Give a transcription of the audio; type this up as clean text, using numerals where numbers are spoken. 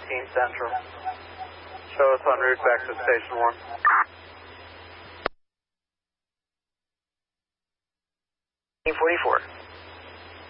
Central. Show us en route back to Station 1. 44.